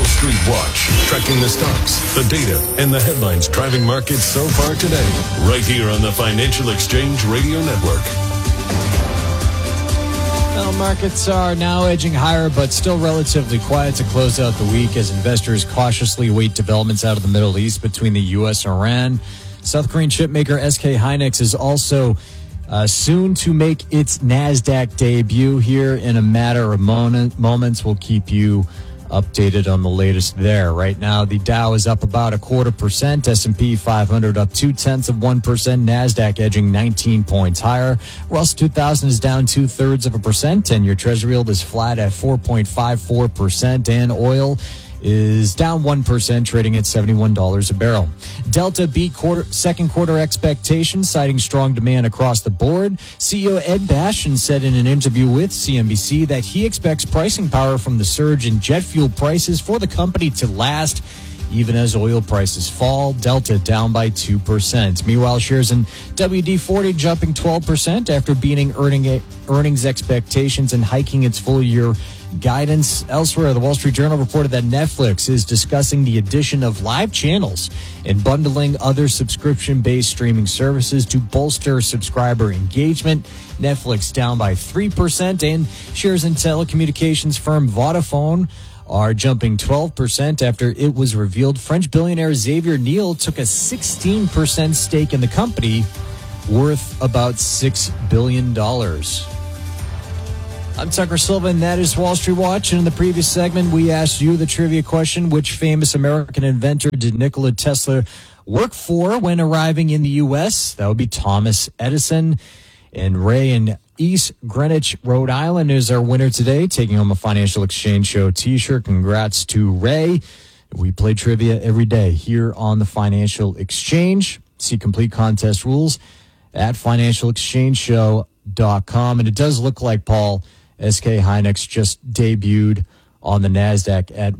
Wall Street Watch, tracking the stocks, the data, and the headlines driving markets so far today, right here on the Financial Exchange Radio Network. Well, markets are now edging higher, but still relatively quiet to close out the week as investors cautiously await developments out of the Middle East between the U.S. and Iran. South Korean chipmaker SK Hynix is also soon to make its NASDAQ debut here in a matter of moments. We'll keep you updated on the latest there. Right now, the Dow is up about 0.25%, S&P 500 up 0.2%, NASDAQ edging 19 points higher. Russell 2000 is down 0.2%, 10-year Treasury yield is flat at 4.54%, and oil is down 1%, trading at $71 a barrel. Delta beat second quarter expectations, citing strong demand across the board. CEO Ed Bastian said in an interview with CNBC that he expects pricing power from the surge in jet fuel prices for the company to last even as oil prices fall. Delta down by 2%. Meanwhile, shares in WD-40 jumping 12% after beating earnings expectations and hiking its full-year guidance. Elsewhere, the Wall Street Journal reported that Netflix is discussing the addition of live channels and bundling other subscription-based streaming services to bolster subscriber engagement. Netflix down by 3%, and shares in telecommunications firm Vodafone are jumping 12% after it was revealed French billionaire Xavier Niel took a 16% stake in the company, worth about $6 billion. I'm Tucker Silva, and that is Wall Street Watch. And in the previous segment, we asked you the trivia question: which famous American inventor did Nikola Tesla work for when arriving in the U.S.? That would be Thomas Edison. And Ray in East Greenwich, Rhode Island, is our winner today, taking home a Financial Exchange Show t-shirt. Congrats to Ray. We play trivia every day here on the Financial Exchange. See complete contest rules at financialexchangeshow.com. And it does look like, Paul, SK Hynix just debuted on the NASDAQ at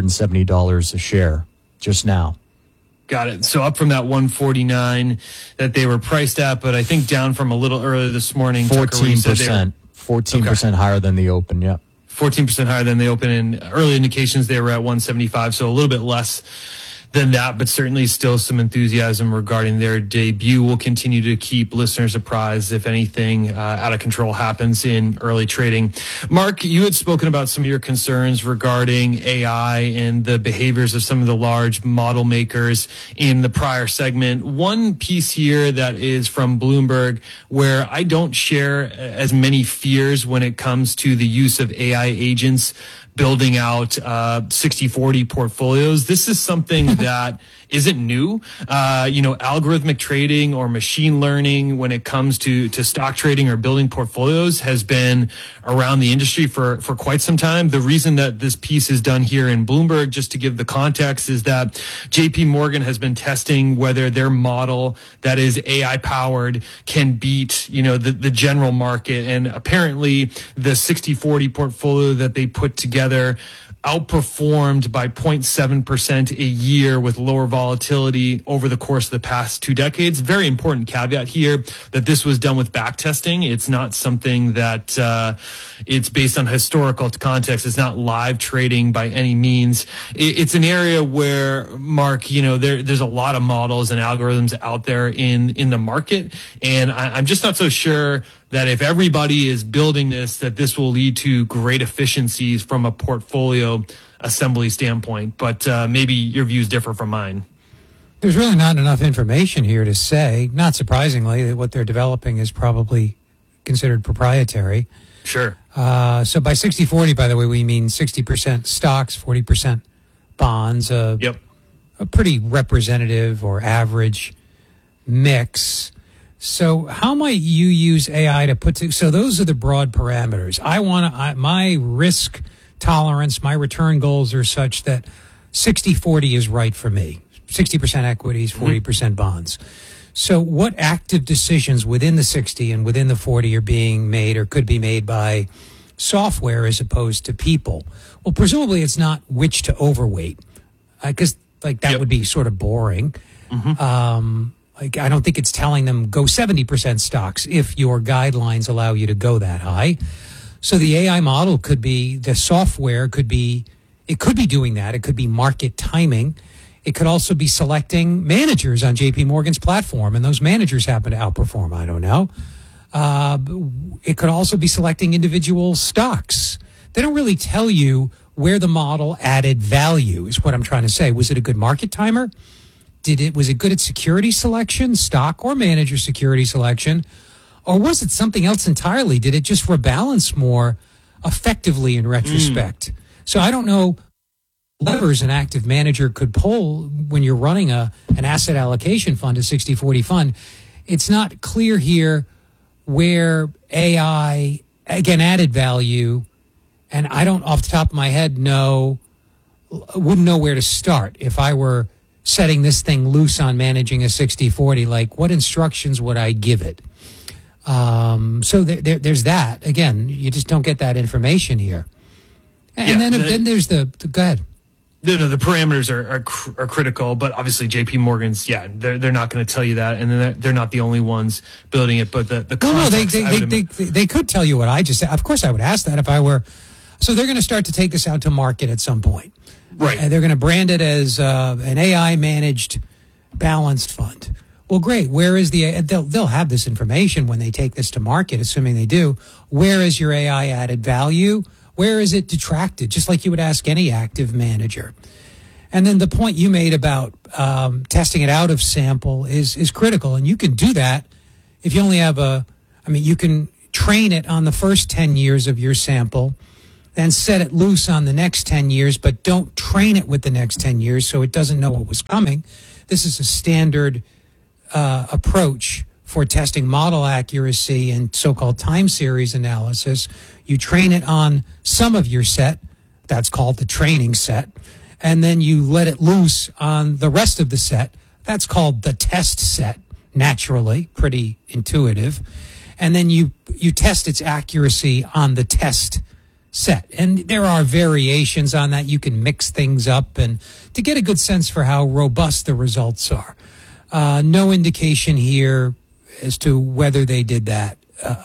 $170 a share just now. Got it. So up from that 149 that they were priced at, but I think down from a little earlier this morning. 14%. 14% higher than the open, yeah. 14% higher than the open. And early indications they were at 175, so a little bit less than that, but certainly still some enthusiasm regarding their debut. We'll continue to keep listeners apprised if anything out of control happens in early trading. Mark, you had spoken about some of your concerns regarding AI and the behaviors of some of the large model makers in the prior segment. One piece here that is from Bloomberg where I don't share as many fears when it comes to the use of AI agents building out 60-40 portfolios. This is something that isn't new. Algorithmic trading or machine learning when it comes to stock trading or building portfolios has been around the industry for quite some time. The reason that this piece is done here in Bloomberg, just to give the context, is that JP Morgan has been testing whether their model that is AI powered can beat, the general market. And apparently the 60-40 portfolio that they put together outperformed by 0.7% a year with lower volatility over the course of the past 2 decades. Very important caveat here that this was done with back testing. It's not something that it's based on historical context. It's not live trading by any means. It's an area where, Mark, there's a lot of models and algorithms out there in the market, and I'm just not so sure that if everybody is building this, that this will lead to great efficiencies from a portfolio assembly standpoint. But maybe your views differ from mine. There's really not enough information here to say, not surprisingly, that what they're developing is probably considered proprietary. Sure. So by 60-40, by the way, we mean 60% stocks, 40% bonds. Yep. A pretty representative or average mix. So how might you use AI to so those are the broad parameters. My risk tolerance, my return goals are such that 60-40 is right for me. 60% equities, 40% bonds. So what active decisions within the 60 and within the 40 are being made or could be made by software as opposed to people? Well, presumably it's not which to overweight, because that would be sort of boring. I don't think it's telling them go 70% stocks if your guidelines allow you to go that high. So the AI model the software could be It could be doing that. It could be market timing. It could also be selecting managers on JP Morgan's platform, and those managers happen to outperform. I don't know. It could also be selecting individual stocks. They don't really tell you where the model added value, is what I'm trying to say. Was it a good market timer? Was it good at security selection, stock or manager security selection? Or was it something else entirely? Did it just rebalance more effectively in retrospect? So I don't know levers an active manager could pull when you're running an asset allocation fund, a 60-40 fund. It's not clear here where AI, again, added value. And I don't, off the top of my head, wouldn't know where to start. If I were setting this thing loose on managing a 60-40, like what instructions would I give it? So there's that. Again, you just don't get that information here. And then there's go ahead. The parameters are critical, but obviously JP Morgan's, they're not going to tell you that, and then they are not the only ones building it. But the context, they could tell you what I just said. Of course, I would ask that if I were. So they're going to start to take this out to market at some point, right? And they're going to brand it as an AI managed balanced fund. Well, great. Where is they'll have this information when they take this to market, assuming they do. Where is your AI added value? Where is it detracted? Just like you would ask any active manager. And then the point you made about testing it out of sample is critical. And you can do that if you only have you can train it on the first 10 years of your sample, then set it loose on the next 10 years, but don't train it with the next 10 years so it doesn't know what was coming. This is a standard approach for testing model accuracy and so-called time series analysis. You train it on some of your set, that's called the training set, and then you let it loose on the rest of the set, that's called the test set, naturally, pretty intuitive, and then you test its accuracy on the test set. And there are variations on that. You can mix things up and to get a good sense for how robust the results are. No indication here as to whether they did that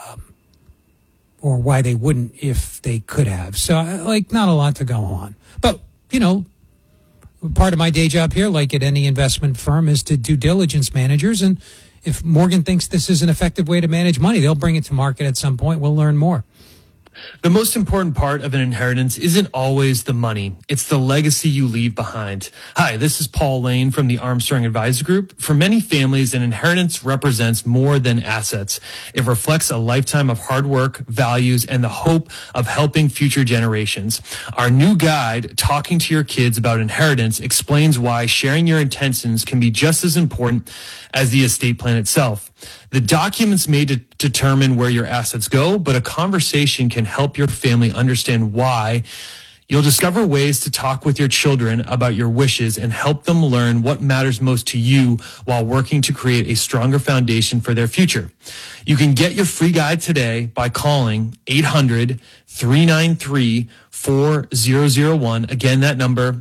or why they wouldn't if they could have. So, not a lot to go on. But, part of my day job here, like at any investment firm, is to due diligence managers. And if Morgan thinks this is an effective way to manage money, they'll bring it to market at some point. We'll learn more. The most important part of an inheritance isn't always the money. It's the legacy you leave behind. Hi, this is Paul Lane from the Armstrong Advisor Group. For many families, an inheritance represents more than assets. It reflects a lifetime of hard work, values, and the hope of helping future generations. Our new guide, Talking to Your Kids About Inheritance, explains why sharing your intentions can be just as important as the estate plan itself. The documents may determine where your assets go, but a conversation can help your family understand why. You'll discover ways to talk with your children about your wishes and help them learn what matters most to you while working to create a stronger foundation for their future. You can get your free guide today by calling 800-393-4001. Again, that number,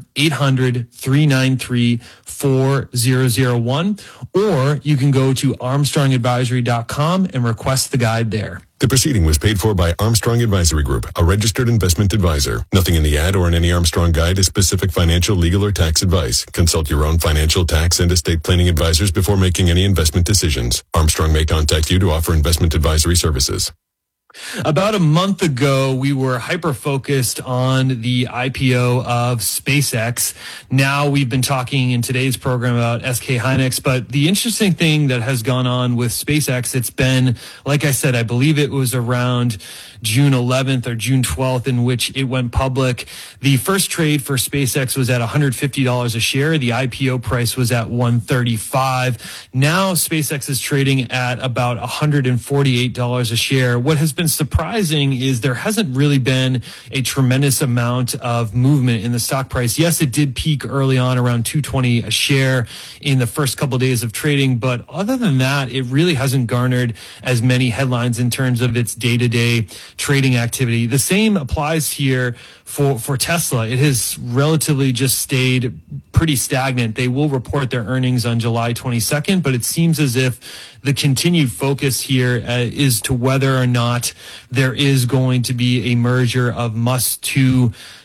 800-393-4001. Or you can go to armstrongadvisory.com and request the guide there. The proceeding was paid for by Armstrong Advisory Group, a registered investment advisor. Nothing in the ad or in any Armstrong guide is specific financial, legal, or tax advice. Consult your own financial, tax, and estate planning advisors before making any investment decisions. Armstrong may contact you to offer investment advisory services. About a month ago, we were hyper-focused on the IPO of SpaceX. Now we've been talking in today's program about SK Hynix, but the interesting thing that has gone on with SpaceX, it's been, like I said, I believe it was around June 11th or June 12th in which it went public. The first trade for SpaceX was at $150 a share. The IPO price was at $135. Now SpaceX is trading at about $148 a share. What has been surprising is there hasn't really been a tremendous amount of movement in the stock price. Yes, it did peak early on around $220 a share in the first couple of days of trading, but other than that, it really hasn't garnered as many headlines in terms of its day-to-day trading activity. The same applies here for Tesla. It has relatively just stayed pretty stagnant. They will report their earnings on July 22nd, but it seems as if the continued focus here is to whether or not there is going to be a merger of Musk to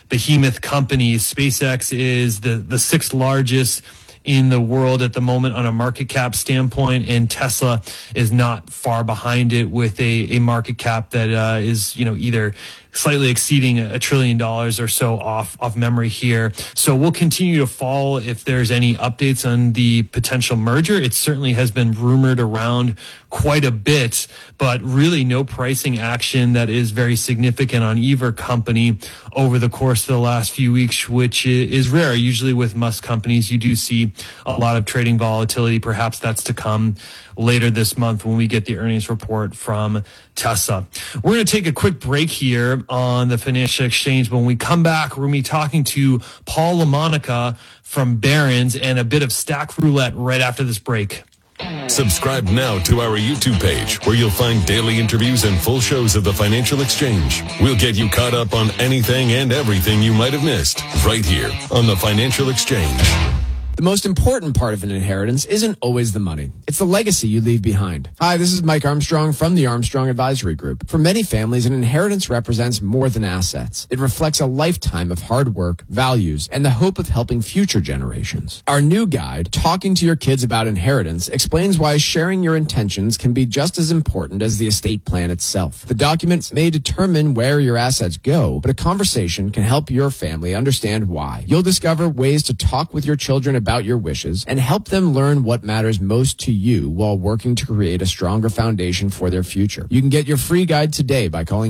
behemoth companies. SpaceX is the sixth largest in the world at the moment on a market cap standpoint, and Tesla is not far behind it with a market cap that is, either slightly exceeding $1 trillion or so off memory here. So we'll continue to follow if there's any updates on the potential merger. It certainly has been rumored around quite a bit, but really no pricing action that is very significant on either company over the course of the last few weeks, which is rare. Usually with Musk companies, you do see a lot of trading volatility. Perhaps that's to come later this month when we get the earnings report from Tesla. We're going to take a quick break here on the Financial Exchange. When we come back, we're going to be talking to Paul LaMonica from Barron's and a bit of Stack Roulette right after this break. Subscribe now to our YouTube page, where you'll find daily interviews and full shows of the Financial Exchange. We'll get you caught up on anything and everything you might have missed right here on the Financial Exchange. The most important part of an inheritance isn't always the money. It's the legacy you leave behind. Hi, this is Mike Armstrong from the Armstrong Advisory Group. For many families, an inheritance represents more than assets. It reflects a lifetime of hard work, values, and the hope of helping future generations. Our new guide, Talking to Your Kids About Inheritance, explains why sharing your intentions can be just as important as the estate plan itself. The documents may determine where your assets go, but a conversation can help your family understand why. You'll discover ways to talk with your children about your wishes and help them learn what matters most to you while working to create a stronger foundation for their future. You can get your free guide today by calling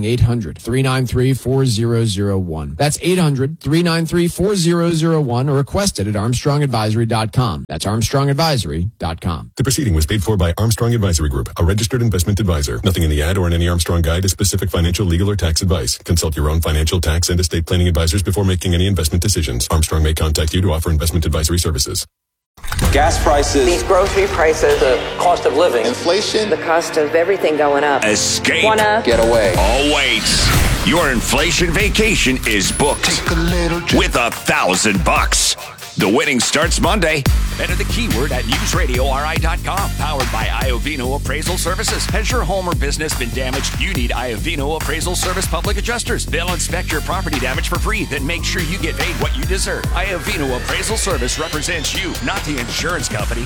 800-393-4001. That's 800-393-4001 or request it at ArmstrongAdvisory.com. That's ArmstrongAdvisory.com. The proceeding was paid for by Armstrong Advisory Group, a registered investment advisor. Nothing in the ad or in any Armstrong guide is specific financial, legal, or tax advice. Consult your own financial, tax, and estate planning advisors before making any investment decisions. Armstrong may contact you to offer investment advisory services. Gas prices, these grocery prices, the cost of living, inflation, the cost of everything going up. Escape. Wanna get away. Oh, wait. Your inflation vacation is booked with $1,000. The winning starts Monday. Enter the keyword at newsradiori.com. Powered by Iovino Appraisal Services. Has your home or business been damaged? You need Iovino Appraisal Service Public Adjusters. They'll inspect your property damage for free, then make sure you get paid what you deserve. Iovino Appraisal Service represents you, not the insurance company.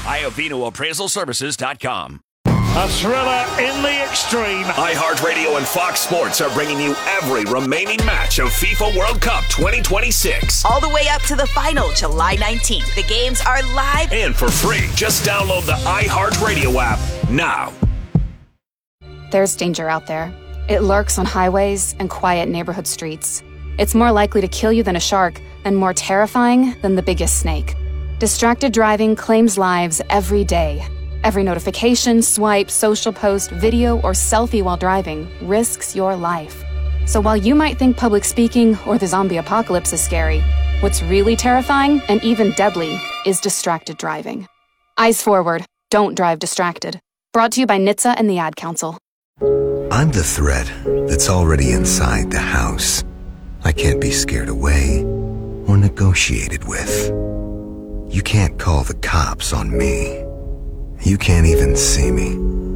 IovinoAppraisalServices.com. A thriller in the extreme. iHeartRadio and Fox Sports are bringing you every remaining match of FIFA World Cup 2026. All the way up to the final, July 19th. The games are live and for free. Just download the iHeartRadio app now. There's danger out there. It lurks on highways and quiet neighborhood streets. It's more likely to kill you than a shark and more terrifying than the biggest snake. Distracted driving claims lives every day. Every notification, swipe, social post, video, or selfie while driving risks your life. So while you might think public speaking or the zombie apocalypse is scary, what's really terrifying and even deadly is distracted driving. Eyes forward. Don't drive distracted. Brought to you by NHTSA and the Ad Council. I'm the threat that's already inside the house. I can't be scared away or negotiated with. You can't call the cops on me. You can't even see me.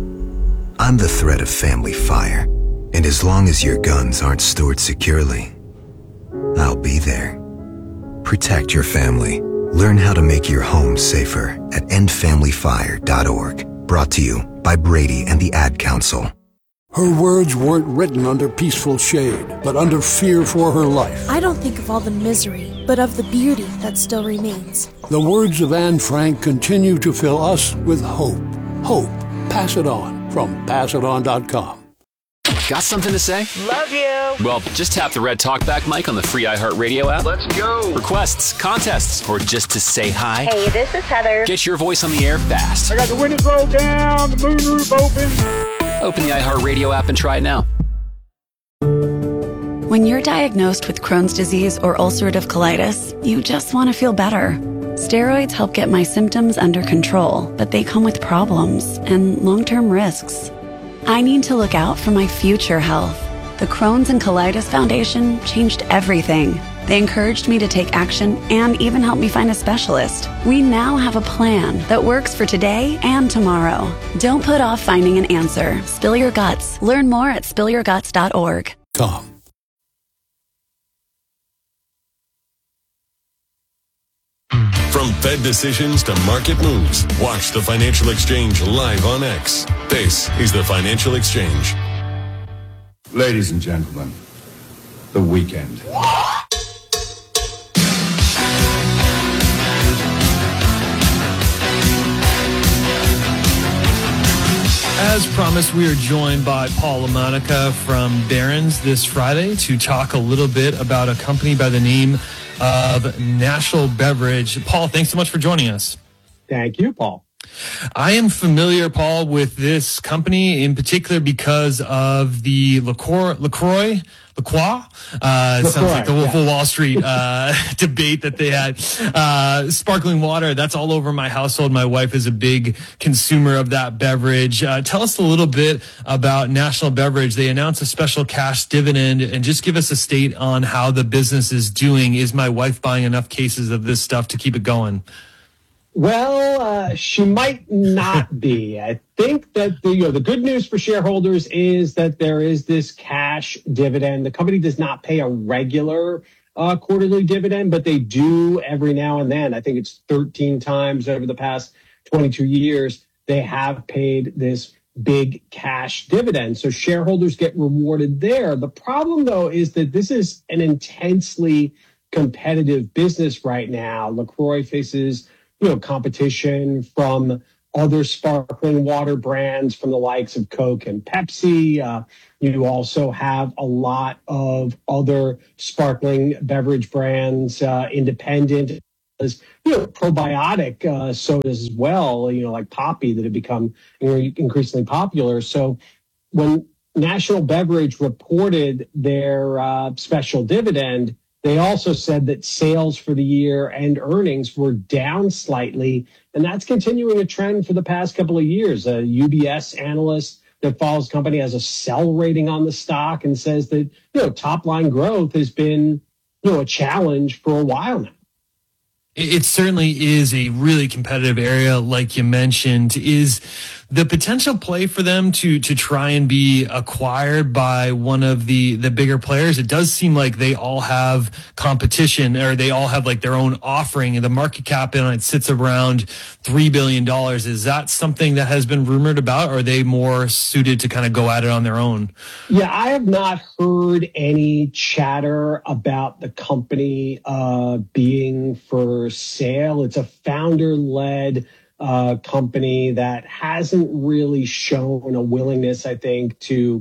I'm the threat of family fire, and as long as your guns aren't stored securely, I'll be there. Protect your family. Learn how to make your home safer at endfamilyfire.org. Brought to you by Brady and the Ad Council. Her words weren't written under peaceful shade, but under fear for her life. I don't think of all the misery, but of the beauty that still remains. The words of Anne Frank continue to fill us with hope. Hope. Pass it on from passiton.com. Got something to say? Love you. Well, just tap the red talkback mic on the free iHeartRadio app. Let's go. Requests, contests, or just to say hi. Hey, this is Heather. Get your voice on the air fast. I got the windows rolled down, the moonroof open. Open the iHeartRadio app and try it now. When you're diagnosed with Crohn's disease or ulcerative colitis, you just want to feel better. Steroids help get my symptoms under control, but they come with problems and long-term risks. I need to look out for my future health. The Crohn's and Colitis Foundation changed everything. They encouraged me to take action and even helped me find a specialist. We now have a plan that works for today and tomorrow. Don't put off finding an answer. Spill your guts. Learn more at spillyourguts.org. From Fed decisions to market moves, watch the Financial Exchange live on X. This is the Financial Exchange. Ladies and gentlemen, the weekend. As promised, we are joined by Paul LaMonica from Barron's this Friday to talk a little bit about a company by the name of National Beverage. Paul, thanks so much for joining us. Thank you, Paul. I am familiar, Paul, with this company in particular because of the LaCroix. Sounds like the Wolf of Wall Street debate that they had. Sparkling water, that's all over my household. My wife is a big consumer of that beverage. Tell us a little bit about National Beverage. They announced a special cash dividend, and just give us a state on how the business is doing. Is my wife buying enough cases of this stuff to keep it going? Well, she might not be. I think that the good news for shareholders is that there is this cash dividend. The company does not pay a regular quarterly dividend, but they do every now and then. I think it's 13 times over the past 22 years, they have paid this big cash dividend. So shareholders get rewarded there. The problem, though, is that this is an intensely competitive business right now. LaCroix faces competition from other sparkling water brands from the likes of Coke and Pepsi. You also have a lot of other sparkling beverage brands, independent, probiotic sodas as well, like Poppi, that have become increasingly popular. So when National Beverage reported their special dividend, they also said that sales for the year and earnings were down slightly, and that's continuing a trend for the past couple of years. A UBS analyst that follows the company has a sell rating on the stock and says that, top line growth has been, a challenge for a while now. It certainly is a really competitive area, like you mentioned. Is the potential play for them to try and be acquired by one of the bigger players? It does seem like they all have competition, or they all have like their own offering, and the market cap in it sits around $3 billion. Is that something that has been rumored about, or are they more suited to kind of go at it on their own? Yeah, I have not heard any chatter about the company being for sale. It's a founder-led company that hasn't really shown a willingness, I think, to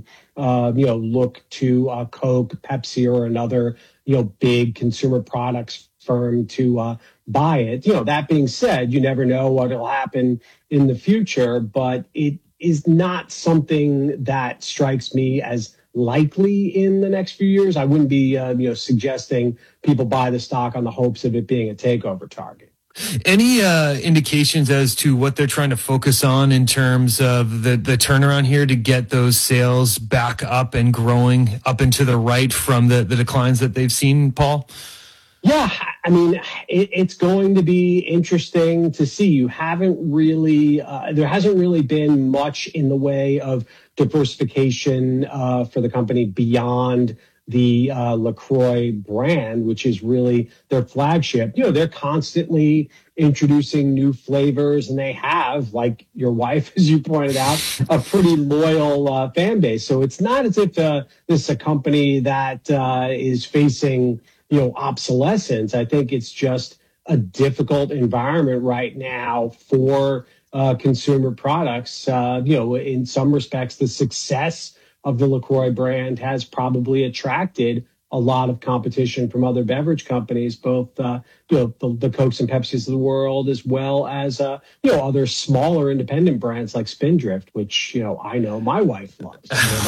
look to Coke, Pepsi, or another big consumer products firm to buy it. That being said, you never know what will happen in the future, but it is not something that strikes me as likely in the next few years. I wouldn't be suggesting people buy the stock on the hopes of it being a takeover target. Any indications as to what they're trying to focus on in terms of the turnaround here to get those sales back up and growing up and to the right from the declines that they've seen, Paul? Yeah, I mean, it's going to be interesting to see. You haven't really, there hasn't really been much in the way of diversification for the company beyond the LaCroix brand, which is really their flagship. They're constantly introducing new flavors, and they have, like your wife, as you pointed out, a pretty loyal fan base. So it's not as if this is a company that is facing obsolescence. I think it's just a difficult environment right now for consumer products. In some respects, the success of the LaCroix brand has probably attracted a lot of competition from other beverage companies, both the Cokes and Pepsis of the world, as well as other smaller independent brands like Spindrift, which I know my wife loves.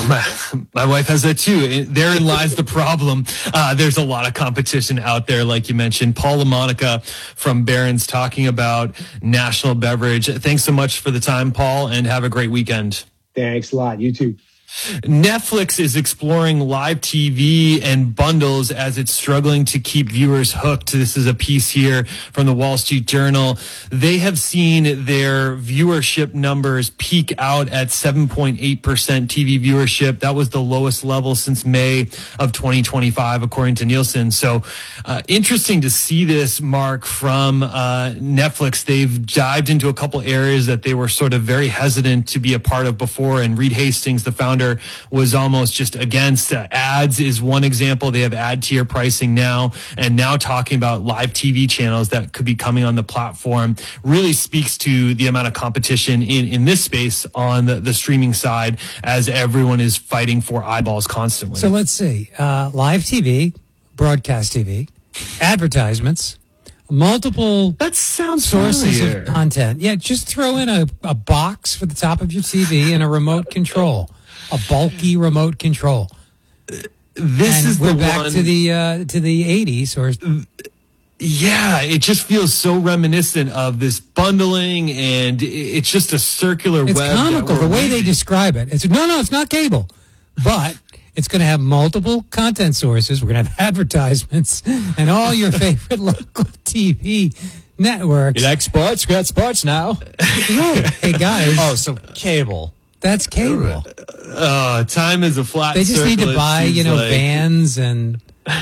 My wife has that too. Therein lies the problem. There's a lot of competition out there, like you mentioned. Paul LaMonica from Barron's talking about National Beverage. Thanks so much for the time, Paul, and have a great weekend. Thanks a lot. You too. Netflix is exploring live TV and bundles as it's struggling to keep viewers hooked. This is a piece here from the Wall Street Journal. They have seen their viewership numbers peak out at 7.8% TV viewership. That was the lowest level since May of 2025, according to Nielsen. So interesting to see this, Mark, from Netflix. They've dived into a couple areas that they were sort of very hesitant to be a part of before. And Reed Hastings, the founder, was almost just against ads is one example. They have ad tier pricing now, and now talking about live TV channels that could be coming on the platform really speaks to the amount of competition in this space on the streaming side as everyone is fighting for eyeballs constantly. So let's see. Live TV, broadcast TV, advertisements, multiple sources of content. Yeah, just throw in a box for the top of your TV and a remote control. A bulky remote control. We're back to the 80s, or yeah, it just feels so reminiscent of this bundling, and it's just a circular web. It's comical the way they describe it. It's not cable, but it's going to have multiple content sources. We're going to have advertisements and all your favorite local TV networks. You like sports? We got sports now. Hey guys. Oh, so cable. That's cable. Time is a flat They just need to buy, vans and...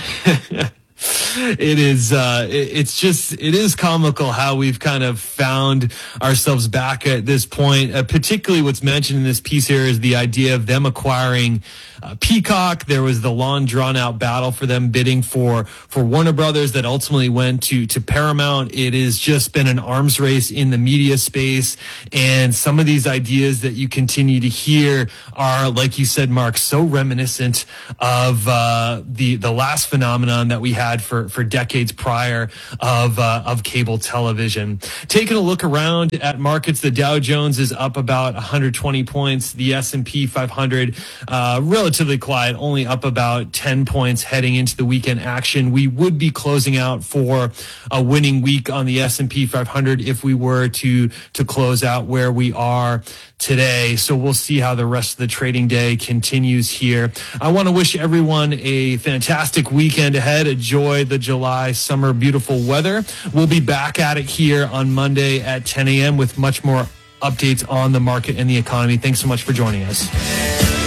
It is comical how we've kind of found ourselves back at this point. Particularly what's mentioned in this piece here is the idea of them acquiring Peacock. There was the long drawn out battle for them bidding for Warner Brothers that ultimately went to Paramount. It has just been an arms race in the media space. And some of these ideas that you continue to hear are, like you said, Mark, so reminiscent of the last phenomenon that we had for decades prior of cable television. Taking a look around at markets, the Dow Jones is up about 120 points. The S&P 500 relatively quiet, only up about 10 points heading into the weekend action. We would be closing out for a winning week on the S&P 500 if we were to close out where we are today. So we'll see how the rest of the trading day continues here. I want to wish everyone a fantastic weekend ahead. Enjoy the July summer beautiful weather. We'll be back at it here on Monday at 10 a.m. with much more updates on the market and the economy. Thanks so much for joining us.